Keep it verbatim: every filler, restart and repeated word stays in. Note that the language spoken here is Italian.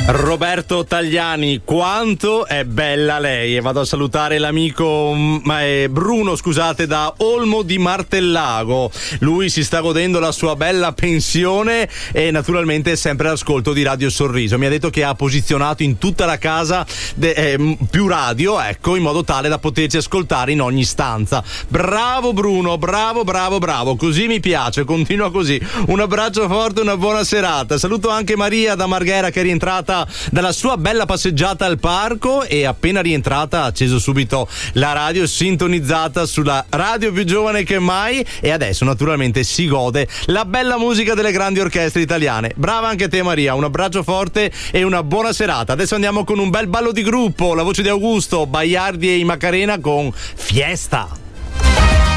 Roberto Tagliani, quanto è bella lei. E vado a salutare l'amico ma è Bruno, scusate, da Olmo di Martellago. Lui si sta godendo la sua bella pensione e naturalmente è sempre all'ascolto di Radio Sorriso. Mi ha detto che ha posizionato in tutta la casa de, eh, più radio, ecco, in modo tale da poterci ascoltare in ogni stanza. Bravo Bruno, bravo, bravo, bravo. Così mi piace, continua così. Un abbraccio forte, una buona serata. Saluto anche Maria da Marghera, che è rientrata dalla sua bella passeggiata al parco e appena rientrata ha acceso subito la radio, sintonizzata sulla radio più giovane che mai, e adesso naturalmente si gode la bella musica delle grandi orchestre italiane. Brava anche te Maria, un abbraccio forte e una buona serata. Adesso andiamo con un bel ballo di gruppo, la voce di Augusto, Baiardi e i Macarena con Fiesta.